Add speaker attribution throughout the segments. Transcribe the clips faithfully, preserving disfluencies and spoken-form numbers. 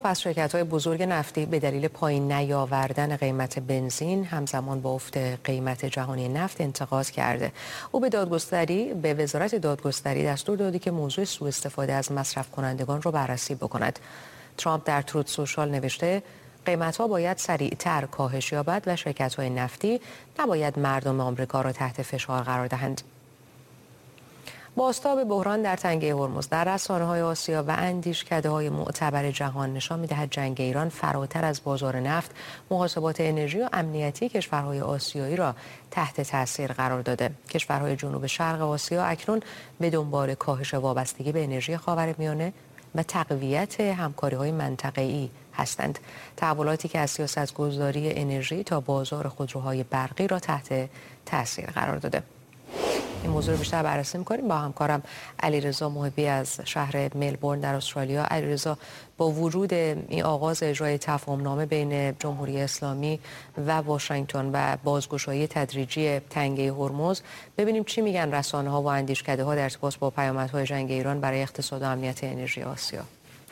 Speaker 1: پس شرکت‌های بزرگ نفتی به دلیل پایین نیاوردن قیمت بنزین همزمان با افت قیمت جهانی نفت انتقاد کرده. او به دادگستری به وزارت دادگستری دستور داده که موضوع سوء استفاده از مصرف کنندگان را بررسی بکند. ترامپ در تروت سوشال نوشته قیمت‌ها باید سریعتر کاهش یابد و شرکت‌های نفتی نباید مردم آمریکا را تحت فشار قرار دهند. بازتاب بحران در تنگه هرمز در رسانه‌های آسیا و اندیشکده‌های معتبر جهان نشان می‌دهد جنگ ایران فراتر از بازار نفت، محاسبات انرژی و امنیتی کشورهای آسیایی را تحت تاثیر قرار داده. کشورهای جنوب شرق آسیا اکنون به دنبال کاهش وابستگی به انرژی خاورمیانه و تقویت همکاری‌های منطقه‌ای هستند. تحولاتی که از سیاست‌گذاری انرژی تا بازار خودروهای برقی را تحت تاثیر قرار داده. این موضوع رو بیشتر بررسی می‌کنیم با همکارم علیرضا محبی از شهر ملبورن در استرالیا. علیرضا، با وجود این آغاز اجرای تفاهم‌نامه بین جمهوری اسلامی و واشنگتن و بازگشایی تدریجی تنگه هرمز، ببینیم چی میگن رسانه‌ها و اندیشکده‌ها در ارتباط با پیامدهای جنگ ایران برای اقتصاد و امنیت انرژی آسیا.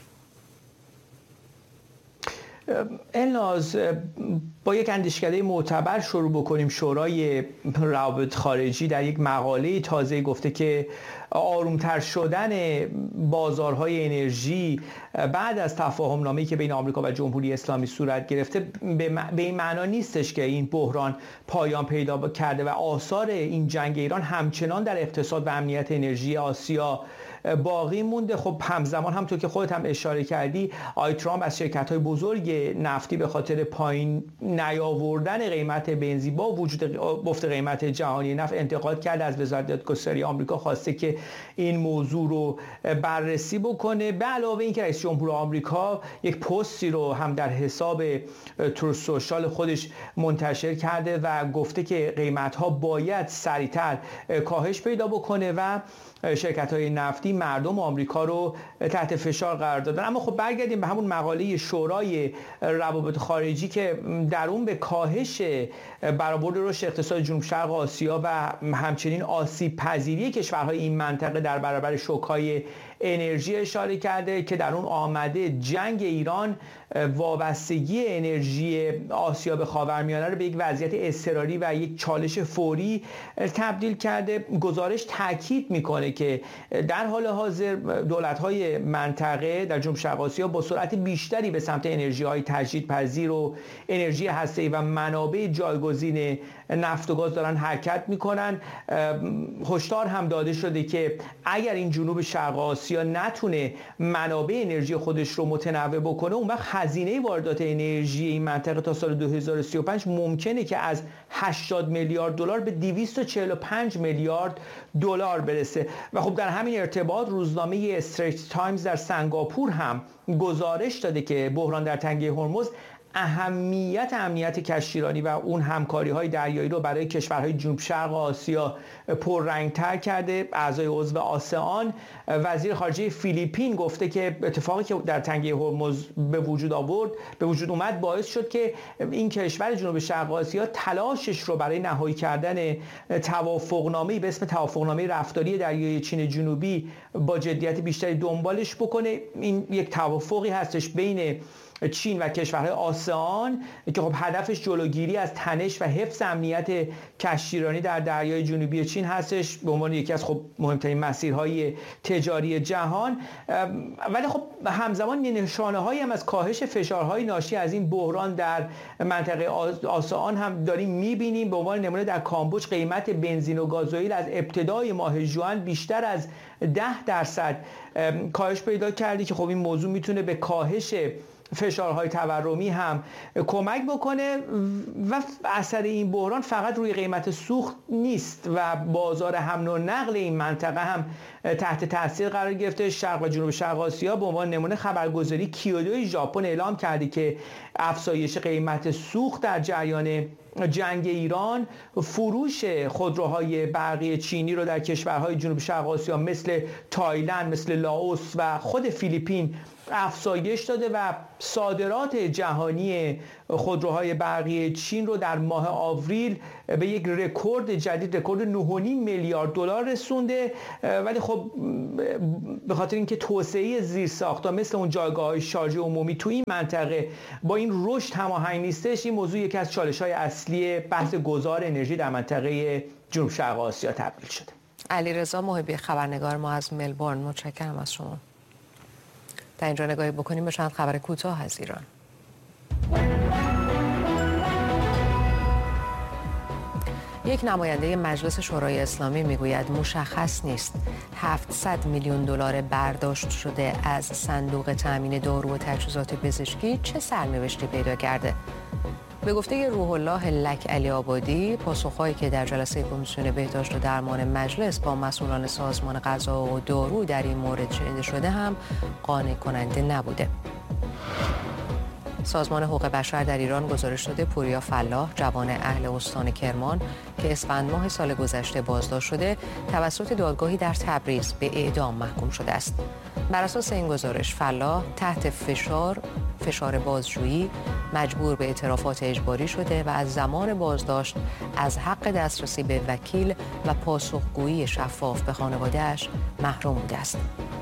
Speaker 2: الناز، با یک اندیشکده معتبر شروع بکنیم. شورای روابط خارجی در یک مقاله تازه گفته که آرومتر شدن بازارهای انرژی بعد از تفاهم‌نامه‌ای که بین آمریکا و جمهوری اسلامی صورت گرفته به این معنا نیستش که این بحران پایان پیدا کرده و آثار این جنگ ایران همچنان در اقتصاد و امنیت انرژی آسیا باقی مونده. خب همزمان همونطور که خودت هم اشاره کردی، آقای ترامپ از شرکت‌های بزرگ نفتی به خاطر پایین نیاوردن قیمت بنزین با وجود افت قیمت جهانی نفت انتقاد کرده. از وزارت دادگستری آمریکا خواسته که این موضوع رو بررسی بکنه. به علاوه اینکه رئیس جمهور آمریکا یک پستی رو هم در حساب تروت سوشال خودش منتشر کرده و گفته که قیمت‌ها باید سریعتر کاهش پیدا بکنه و شرکت‌های نفتی مردم آمریکا رو تحت فشار قرار دادن. اما خب برگردیم به همون مقاله شورای روابط خارجی که در اون به کاهش برآورد رشد اقتصاد جنوب شرق آسیا و همچنین آسیب پذیری کشورهای این منطقه در برابر شوک‌های انرژی اشاره کرده که در اون آمده جنگ ایران وابستگی انرژی آسیا به خاورمیانه رو به یک وضعیت اضطراری و یک چالش فوری تبدیل کرده. گزارش تاکید میکنه که در حال حاضر دولت‌های منطقه در جنوب شرق آسیا با سرعت بیشتری به سمت انرژی‌های تجدیدپذیر و انرژی هسته‌ای و منابع جایگزین نفت و گاز دارن حرکت میکنن. هشدار هم داده شده که اگر این جنوب شرق آسیا نتونه منابع انرژی خودش رو متنوع بکنه، اون وقت هزینه واردات انرژی این منطقه تا سال دو هزار و سی و پنج ممکنه که از هشتاد میلیارد دلار به دویست و چهل و پنج میلیارد دلار برسه. و خب در همین ارتباط روزنامه استریت تایمز در سنگاپور هم گزارش داده که بحران در تنگه هرمز اهمیت امنیت کشتیرانی و اون همکاری‌های دریایی رو برای کشورهای جنوب شرق آسیا پررنگ‌تر کرده. اعضای عضو آسئان، وزیر خارجه فیلیپین گفته که اتفاقی که در تنگه هرمز به وجود آورد به وجود اومد باعث شد که این کشور جنوب شرق آسیا تلاشش رو برای نهایی کردن توافقنامه‌ای به اسم توافقنامه رفتاری دریای چین جنوبی با جدیت بیشتری دنبالش بکنه. این یک توافقی هستش بین چین و کشورهای آسئان که خب هدفش جلوگیری از تنش و حفظ امنیت کشتیرانی در دریای جنوبی چین هستش به عنوان یکی از خب مهمترین مسیرهای تجاری جهان. ولی خب همزمان نشانه‌هایی هم از کاهش فشارهای ناشی از این بحران در منطقه آسئان هم داریم می‌بینیم. به عنوان نمونه در کامبوج قیمت بنزین و گازوئیل از ابتدای ماه ژوئن بیشتر از ده درصد کاهش پیدا کرده که خب این موضوع میتونه به کاهش فشارهای تورمی هم کمک بکنه. و اثر این بحران فقط روی قیمت سوخت نیست و بازار حمل و نقل این منطقه هم تحت تاثیر قرار گرفته. شرق و جنوب شرق آسیا به عنوان نمونه خبرگزاری کیودو ژاپن اعلام کرده که افزایش قیمت سوخت در جریان جنگ ایران فروش خودروهای برقی چینی رو در کشورهای جنوب شرق آسیا مثل تایلند، مثل لاوس و خود فیلیپین افزایش داده و صادرات جهانی خودروهای برقی چین رو در ماه آوریل به یک رکورد جدید، رکورد نه و نیم میلیارد دلار رسونده. ولی خب به خاطر اینکه توسعه زیرساخت‌ها مثل اون جایگاه‌های شارژ عمومی تو این منطقه با این رشد هماهنگ نیستش، این موضوع یکی از چالش‌های اصلی بحث گذار انرژی در منطقه جنوب شرق آسیا تبدیل شده.
Speaker 1: علیرضا محبی، خبرنگار ما از ملبورن، متشکرم از شما. در اینجا نگاهی بکنیم به چند خبر کوتاه از ایران. یک نماینده مجلس شورای اسلامی میگوید مشخص نیست هفتصد میلیون دلار برداشت شده از صندوق تامین دارو و تجهیزات پزشکی چه سرنوشتی پیدا کرده. به گفته روح الله لک علی آبادی، پاسخهایی که در جلسه کمیسیون بهداشت و درمان مجلس با مسئولان سازمان غذا و دارو در این مورد شنیده شده هم قانع کننده نبوده. سازمان حقوق بشر در ایران گزارش داده پوریا فلاح، جوان اهل استان کرمان که اسفند ماه سال گذشته بازداشت شده، توسط دادگاهی در تبریز به اعدام محکوم شده است. بر اساس این گزارش فلاح تحت فشار فشار بازجویی مجبور به اعترافات اجباری شده و از زمان بازداشت از حق دسترسی به وکیل و پاسخگویی شفاف به خانواده‌اش محروم بوده است.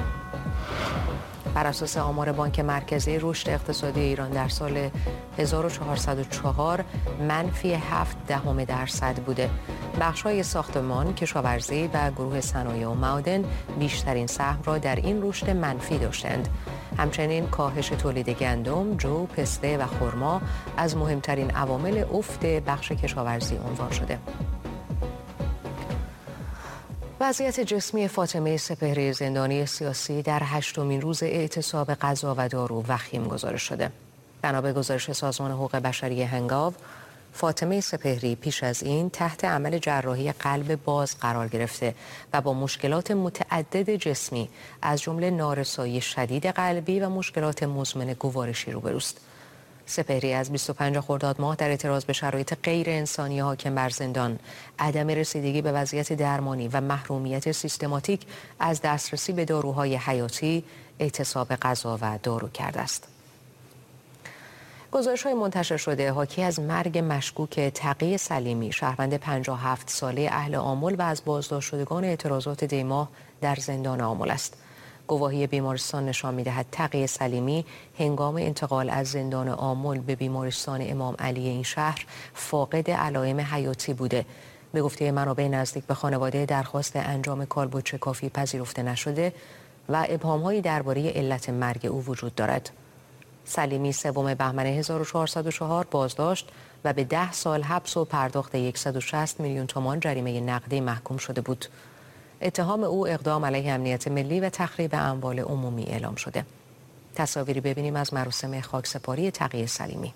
Speaker 1: بر اساس آمار بانک مرکزی، رشد اقتصادی ایران در سال هزار و چهارصد و چهار منفی هفت دهم درصد بوده. بخش‌های ساختمان، کشاورزی و گروه صنایع و معادن بیشترین سهم را در این رشد منفی داشتند. همچنین کاهش تولید گندم، جو، پسته و خرما از مهمترین عوامل افت بخش کشاورزی عنوان شده. وضعیت جسمی فاطمه سپهری، زندانی سیاسی، در هشتمین روز اعتصاب غذا و دارو وخیم گزارش شده. بنا به گزارش سازمان حقوق بشری هنگاو، فاطمه سپهری پیش از این تحت عمل جراحی قلب باز قرار گرفته و با مشکلات متعدد جسمی از جمله نارسایی شدید قلبی و مشکلات مزمن گوارشی روبروست. سپهری از بیست و پنج خرداد ماه در اعتراض به شرایط غیر انسانی حاکم بر زندان، عدم رسیدگی به وضعیت درمانی و محرومیت سیستماتیک از دسترسی به داروهای حیاتی اعتصاب غذا و دارو کرده است. گزارش‌های منتشر شده حاکی از مرگ مشکوک تقی سلیمی، شهروند پنجاه و هفت ساله اهل آمل و از بازداشت شدگان اعتراضات دیماه در زندان آمل است. گواهی بیمارستان نشان می‌دهد تقی سلیمی هنگام انتقال از زندان آمل به بیمارستان امام علی این شهر فاقد علائم حیاتی بوده. به گفته منابع نزدیک به خانواده، درخواست انجام کالبد کافی پذیرفته نشده و ابهام‌هایی درباره علت مرگ او وجود دارد. سلیمی سوم بهمن هزار و چهارصد و چهار بازداشت و به ده سال حبس و پرداخت صد و شصت میلیون تومان جریمه نقدی محکوم شده بود. اتهام او اقدام علیه امنیت ملی و تخریب اموال عمومی اعلام شده. تصاویری ببینیم از مراسم خاکسپاری تقی سلیمی.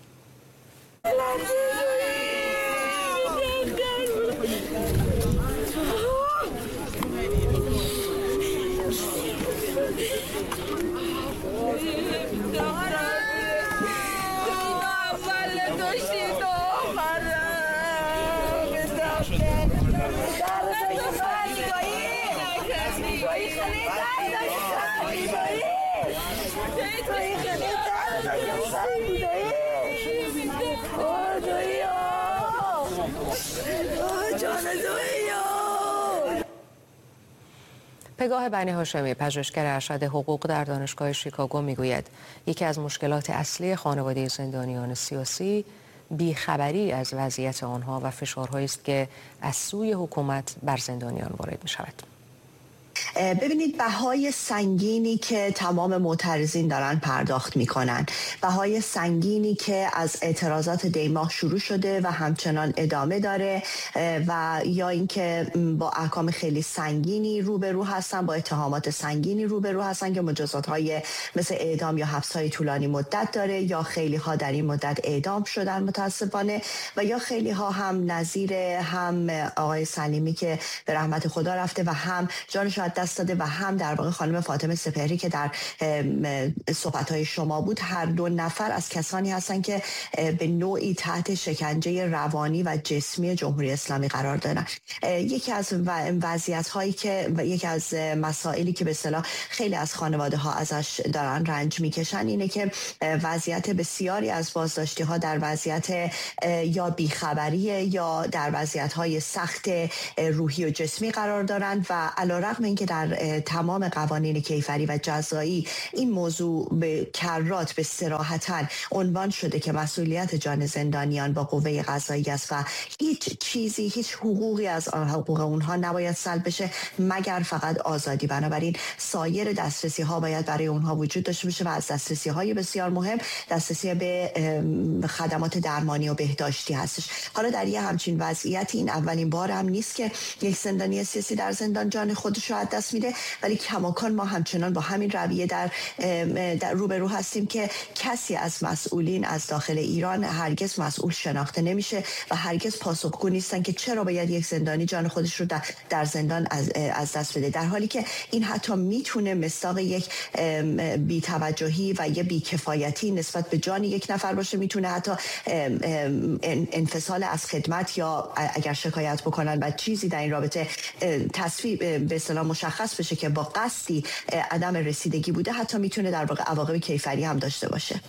Speaker 1: پگاه بنی هاشمی، پژوهشگر ارشد حقوق در دانشگاه شیکاگو، میگوید یکی از مشکلات اصلی خانواده زندانیان سیاسی بیخبری از وضعیت آنها و فشارهایی است که از سوی حکومت بر زندانیان وارد می شود.
Speaker 3: ببینید بهای سنگینی که تمام معترضین دارن پرداخت میکنن، بهای سنگینی که از اعتراضات دیماه شروع شده و همچنان ادامه داره و یا اینکه با احکام خیلی سنگینی روبرو هستن، با اتهامات سنگینی روبرو هستن که مجازات‌های مثل اعدام یا حبس‌های طولانی مدت داره، یا خیلی ها در این مدت اعدام شدن متاسفانه، و یا خیلی ها هم نظیر هم آقای سلیمی که به رحمت خدا رفته و هم جانش از دست داده و هم در واقع خانم فاطمه سپهری که در صحبت‌های شما بود، هر دو نفر از کسانی هستند که به نوعی تحت شکنجه روانی و جسمی جمهوری اسلامی قرار دارن. یکی از وضعیت‌هایی که یکی از مسائلی که به اصطلاح خیلی از خانواده‌ها ازش دارن رنج میکشن اینه که وضعیت بسیاری از بازداشتی‌ها در وضعیت یا بیخبری یا در وضعیت‌های سخت روحی و جسمی قرار دارند و علیرغم اینکه در تمام قوانین کیفری و جزایی این موضوع به کرات به صراحتاً عنوان شده که مسئولیت جان زندانیان با قوه قضاییه است و هیچ چیزی هیچ حقوقی از حقوق اونها نباید سلب بشه مگر فقط آزادی. بنابراین سایر دسترسی ها باید برای اونها وجود داشته باشه و از دسترسی های بسیار مهم دسترسی به خدمات درمانی و بهداشتی هستش. حالا در یه همچین وضعیتی این اولین بار هم نیست که یک زندانی سیاسی در زندان جان خودش رو از دست میده، ولی کماکان ما همچنان با همین رویه در, در روبرو هستیم که کسی از مسئولین از داخل ایران هرگز مسئول شناخته نمیشه و هرگز پاسخگو نیستن که چرا باید یک زندانی جان خودش رو در, در زندان از, از دست بده، در حالی که این حتی میتونه مصداق یک بی‌توجهی و یه بی‌کفایتی نسبت به جان یک نفر باشه، میتونه حتی انفصال از خدمت یا اگر شکایت بکنن و چیزی در این رابطه تصویب به اصطلاح مشخص بشه که با قصدی عدم رسیدگی بوده، حتی میتونه در واقع عواقب کیفری هم داشته باشه.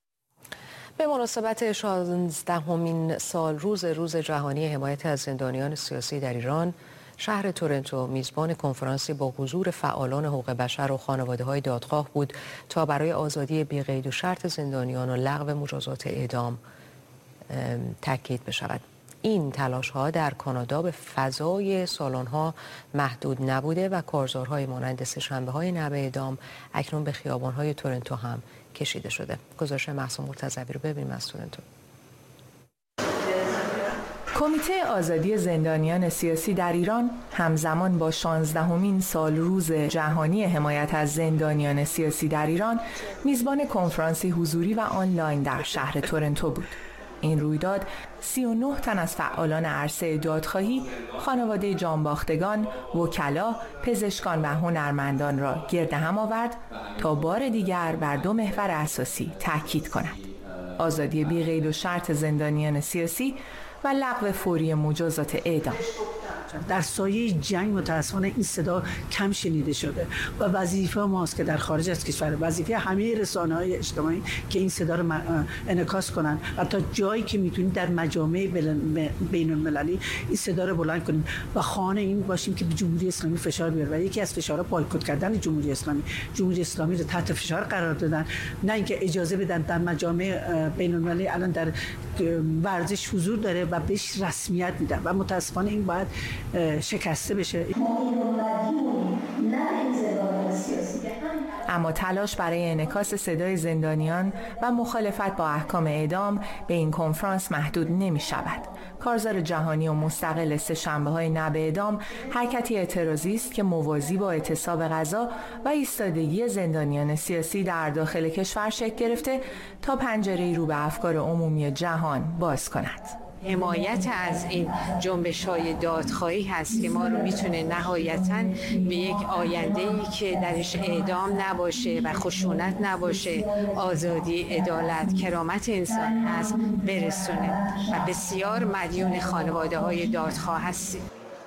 Speaker 1: به مناسبت شانزدهمین سال روز روز جهانی حمایت از زندانیان سیاسی در ایران، شهر تورنتو میزبان کنفرانسی با حضور فعالان حقوق بشر و خانواده‌های دادخواه بود تا برای آزادی بی قید و شرط زندانیان و لغو مجازات اعدام تاکید بشود. این تلاش ها در کانادا به فضای سالن ها محدود نبوده و کارزارهای مانند سه‌شنبه های نبع اعدام اکنون به خیابان های تورنتو هم کشیده شده. گزارش مهسا مرتضوی رو ببینیم از تورنتو.
Speaker 4: کمیته آزادی زندانیان سیاسی در ایران همزمان با شانزدهمین سال روز جهانی حمایت از زندانیان سیاسی در ایران میزبان کنفرانسی حضوری و آنلاین در شهر تورنتو بود. این رویداد سی و نه تن از فعالان عرصه دادخواهی، خانواده جانباختگان، وکلا، پزشکان و هنرمندان را گرد هم آورد تا بار دیگر بر دو محور اساسی تاکید کند: آزادی بی قید و شرط زندانیان سیاسی و لغو فوری مجازات اعدام.
Speaker 5: در سایه جنگ متاسفانه این صدا کم شنیده شده و وظیفه ماست که در خارج از کشور، وظیفه همه رسانه‌های اجتماعی که این صدا رو انعکاس کنن و تا جایی که میتونیم در مجامع بین المللی این صدا رو بلند کنیم و خانه این باشیم که به جمهوری اسلامی فشار بیاره. و یکی از فشارها بایکوت کردن جمهوری اسلامی، جمهوری اسلامی رو تحت فشار قرار دادن، نه اینکه اجازه بدن در مجامع بین المللی الان در ورزش حضور داره و بهش رسمیت میدن و متاسفانه این باید شکسته بشه.
Speaker 4: اما تلاش برای انعکاس صدای زندانیان و مخالفت با احکام اعدام به این کنفرانس محدود نمی شود. کارزار جهانی و مستقل سه‌شنبه های نبع اعدام حرکتی اعتراضی است که موازی با اعتصاب غذا و ایستادگی زندانیان سیاسی در داخل کشور شکل گرفته تا پنجره‌ای رو به افکار عمومی جهان باز کند.
Speaker 6: حمایت از این جنبش‌های دادخواهی هست که ما رو میتونه نهایتاً به یک آینده‌ای که درش اعدام نباشه و خشونت نباشه، آزادی، عدالت، کرامت انسان هست برسونه و بسیار مدیون خانواده‌های دادخواه هستیم.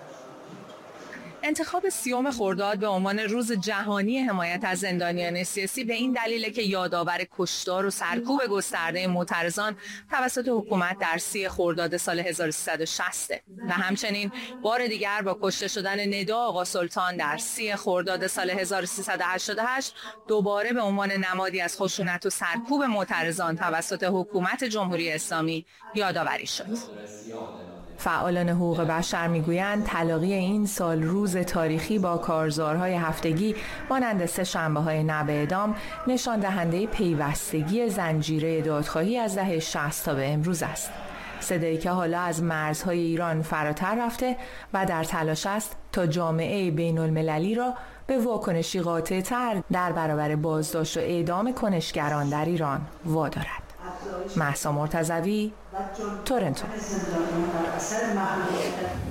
Speaker 4: انتخاب سیوم خرداد به عنوان روز جهانی حمایت از زندانیان سیاسی به این دلیل که یادآور کشتار و سرکوب گسترده معترضان توسط حکومت در سی خرداد سال هزار و سیصد و شصت و همچنین بار دیگر با کشته شدن ندا آقا سلطان در سی خرداد سال هزار و سیصد و هشتاد و هشت دوباره به عنوان نمادی از خشونت و سرکوب معترضان توسط حکومت جمهوری اسلامی یادآوری شد. فعالان حقوق بشر میگویند تلاقی این سال روز تاریخی با کارزارهای هفتگی مانند سه‌شنبه‌های نبع اعدام نشان دهنده پیوستگی زنجیره دادخواهی از دهه شصت تا به امروز است. صدایی که حالا از مرزهای ایران فراتر رفته و در تلاش است تا جامعه بین المللی را به واکنشی قاطع‌تر در برابر بازداشت و اعدام کنشگران در ایران وادارد. مهسا مرتضوی، تورنتو.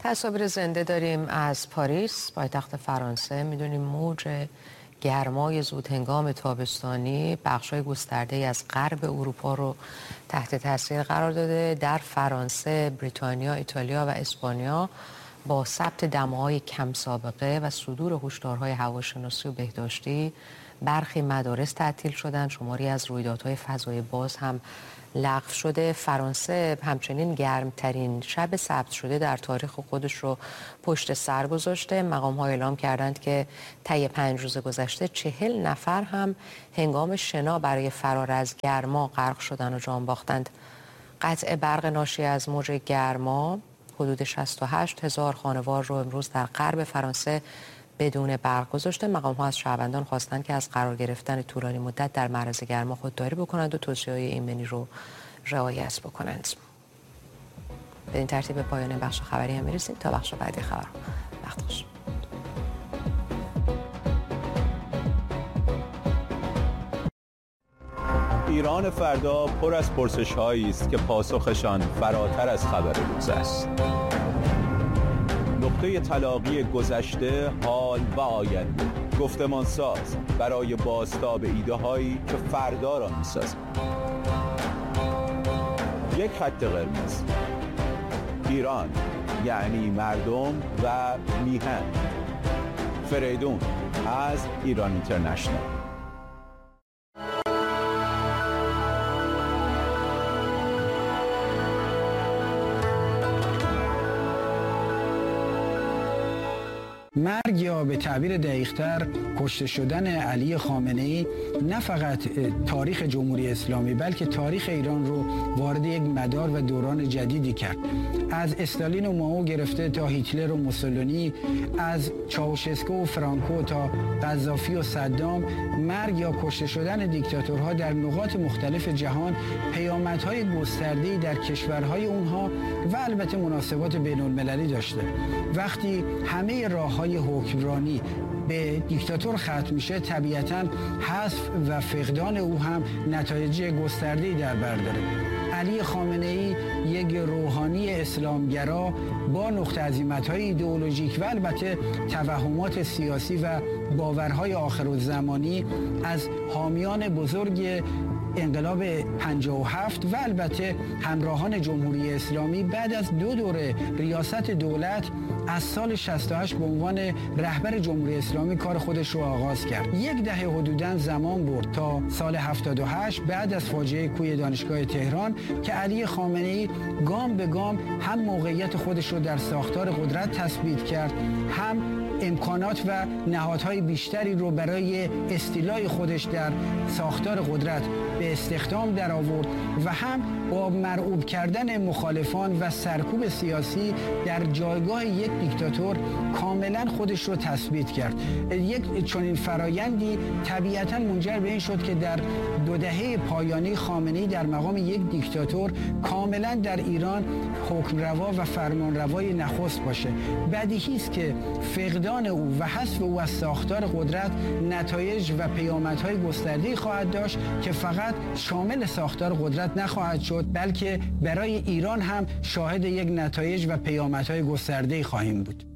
Speaker 1: تصاویر زنده داریم از پاریس، پایتخت فرانسه. میدونیم موج گرمای زود هنگام تابستانی بخشای گسترده از غرب اروپا رو تحت تاثیر قرار داده. در فرانسه، بریتانیا، ایتالیا و اسپانیا با ثبت دماهای کم سابقه و صدور هشدارهای هواشناسی و بهداشتی برخی مدارس تعطیل شدند. شماری از رویدادهای فضای باز هم لغو شده. فرانسه همچنین گرمترین شب ثبت شده در تاریخ خودش رو پشت سر گذاشته. مقام‌ها اعلام کردند که طی پنج روز گذشته چهل نفر هم هنگام شنا برای فرار از گرما غرق شدن و جان باختند. قطع برق ناشی از موج گرما حدود شصت و هشت هزار خانوار رو امروز در غرب فرانسه بدون برق گذاشته. مقام‌ها از شهروندان خواستند که از قرار گرفتن طولانی مدت در معرض گرما خودداری بکنند و توصیه‌های ایمنی رو رعایت بکنند. به این ترتیب پایان بخش خبری هم می‌رسیم. تا بخش بعدی خبر. وقت خوش.
Speaker 7: ایران فردا پر از پرسش‌هایی است که پاسخشان فراتر از خبر روز است. نقطه تلاقی گذشته، حال و آینده، گفتمان ساز برای بازتاب ایده هایی که فردا را می‌سازند. یک خط قرمز، ایران یعنی مردم و میهن. فریدون از ایران اینترنشنال.
Speaker 8: مرگ یا به تعبیر دقیق‌تر کشته شدن علی خامنه‌ای نه فقط تاریخ جمهوری اسلامی بلکه تاریخ ایران رو وارد یک مدار و دوران جدیدی کرد. از استالین و مائو گرفته تا هیتلر و موسولینی، از چاوشسکو و فرانکو تا قذافی و صدام، مرگ یا کشته شدن دیکتاتورها در نقاط مختلف جهان پیامدهای گسترده‌ای در کشورهای اونها و البته مناسبات بین‌المللی داشته. وقتی همه راه‌های حکمرانی به دیکتاتور ختم میشه، طبیعتاً حذف و فقدان او هم نتایج گسترده‌ای در بر داره. علی خامنه‌ای یک روحانی اسلامگرا با نقطه عظیمت‌های ایدئولوژیک و البته توهمات سیاسی و باورهای آخرالزمانی از حامیان بزرگ انقلاب پنجاه و هفت و البته همراهان جمهوری اسلامی بعد از دو دوره ریاست دولت از سال شصت و هشت به عنوان رهبر جمهوری اسلامی کار خودش رو آغاز کرد. یک دهه حدوداً زمان برد تا سال هفتاد و هشت بعد از فاجعه کوی دانشگاه تهران که علی خامنه‌ای گام به گام هم موقعیت خودش رو در ساختار قدرت تثبیت کرد، هم امکانات و نهادهای بیشتری رو برای استیلای خودش در ساختار قدرت به استخدام در آورد و هم با مرعوب کردن مخالفان و سرکوب سیاسی در جایگاه یک دیکتاتور کاملا خودش رو تثبیت کرد. یک چنین فرایندی طبیعتا منجر به این شد که در دو دهه پایانی خامنه‌ای در مقام یک دیکتاتور کاملا در ایران حکمروا و فرمانروای نخست باشه. بدیهی است که فقدان او و حذف او از ساختار قدرت نتایج و پیامدهای گسترده‌ای خواهد داشت که فقط شامل ساختار قدرت نخواهد شد بلکه برای ایران هم شاهد یک نتایج و پیامدهای گسترده‌ای خواهیم بود.